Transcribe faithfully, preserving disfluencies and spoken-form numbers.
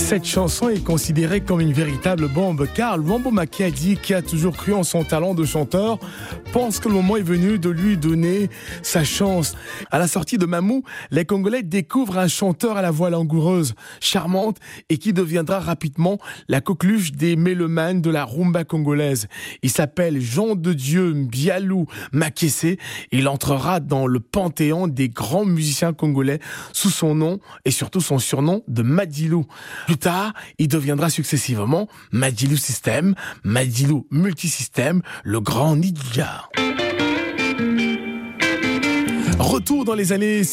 Cette chanson est considérée comme une véritable bombe car Luambo Makiadi, qui a toujours cru en son talent de chanteur, pense que le moment est venu de lui donner sa chance. À la sortie de Mamou, les Congolais découvrent un chanteur à la voix langoureuse, charmante et qui deviendra rapidement la coqueluche des mélomanes de la rumba congolaise. Il s'appelle Jean de Dieu Mbialou Makessé. Il entrera dans le panthéon des grands musiciens congolais sous son nom et surtout son surnom de Madilou. Plus tard, il deviendra successivement Madilou System, Madilou Multisystème, le grand Ninja. Retour dans les années